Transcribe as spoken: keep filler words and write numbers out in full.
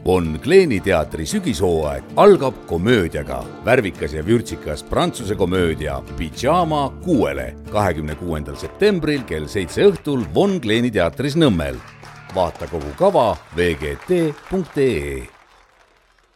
Von Kleeni teatri sügishooaeg algab komöödiaga. Värvikas ja vürtsikas prantsuse komöödia Pyjama kuuele kahekümne kuuendal septembril kell seitse õhtul Von Kleeni teatris Nõmmel. Vaata kogu kava v g t punkt e e.